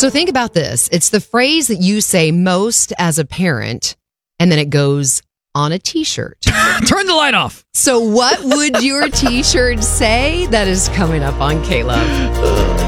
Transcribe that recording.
So think about this. It's the phrase that you say most as a parent, and then it goes on a t-shirt. Turn the light off. So what would your t-shirt say? That is coming up on K-Love.